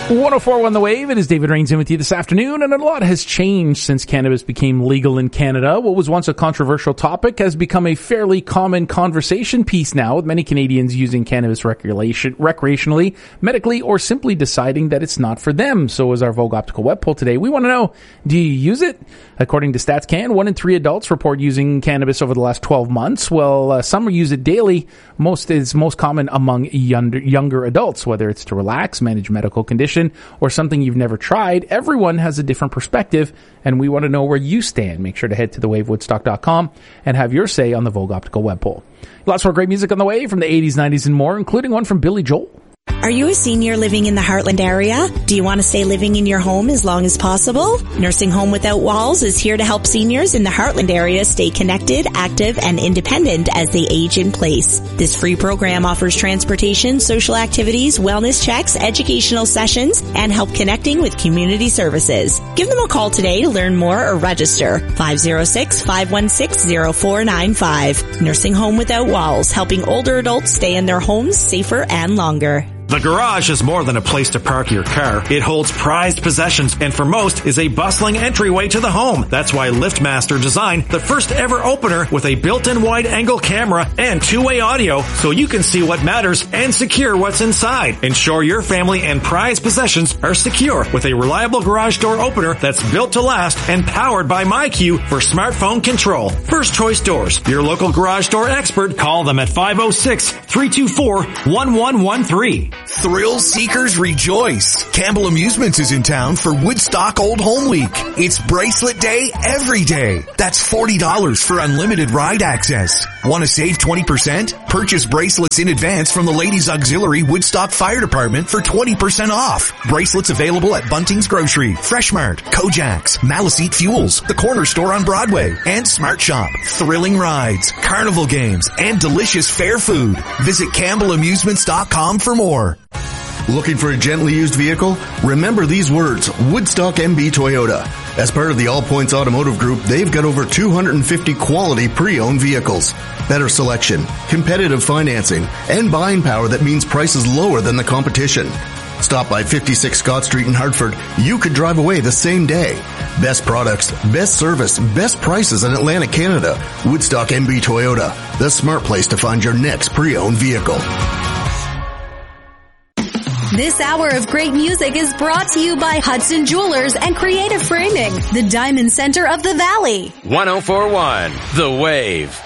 104.1 The Wave. It is David Rains in with you this afternoon, and a lot has changed since cannabis became legal in Canada. What was once a controversial topic has become a fairly common conversation piece now, with many Canadians using cannabis recreationally, medically, or simply deciding that it's not for them. So as our Vogue Optical web poll today, we want to know, do you use it? According to StatsCan, 1 in 3 adults report using cannabis over the last 12 months. Well, some use it daily. Most common among younger adults, whether it's to relax, manage medical condition, or something you've never tried. Everyone has a different perspective, and we want to know where you stand. Make sure to head to thewavewoodstock.com and have your say on the Vogue Optical web poll. Lots more great music on the way from the 80s, 90s, and more, including one from Billy Joel. Are you a senior living in the Heartland area? Do you want to stay living in your home as long as possible? Nursing Home Without Walls is here to help seniors in the Heartland area stay connected, active, and independent as they age in place. This free program offers transportation, social activities, wellness checks, educational sessions, and help connecting with community services. Give them a call today to learn more or register. 506-516-0495. Nursing Home Without Walls, helping older adults stay in their homes safer and longer. The garage is more than a place to park your car. It holds prized possessions and for most is a bustling entryway to the home. That's why LiftMaster designed the first ever opener with a built-in wide-angle camera and two-way audio so you can see what matters and secure what's inside. Ensure your family and prized possessions are secure with a reliable garage door opener that's built to last and powered by MyQ for smartphone control. First Choice Doors, your local garage door expert. Call them at 506-324-1113. Thrill seekers rejoice. Campbell Amusements is in town for Woodstock Old Home Week. It's Bracelet Day every day. That's $40 for unlimited ride access. Want to save 20%? Purchase bracelets in advance from the Ladies Auxiliary Woodstock Fire Department for 20% off. Bracelets available at Bunting's Grocery, Fresh Mart, Kojak's, Maliseet Fuels, the Corner Store on Broadway, and Smart Shop. Thrilling rides, carnival games, and delicious fair food. Visit CampbellAmusements.com for more. Looking for a gently used vehicle? Remember these words, Woodstock MB Toyota. As part of the All Points Automotive Group, they've got over 250 quality pre-owned vehicles. Better selection, competitive financing, and buying power that means prices lower than the competition. Stop by 56 Scott Street in Hartford. You could drive away the same day. Best products, best service, best prices in Atlantic Canada. Woodstock MB Toyota, the smart place to find your next pre-owned vehicle. This hour of great music is brought to you by Hudson Jewelers and Creative Framing, the Diamond Center of the Valley. 104.1 The Wave.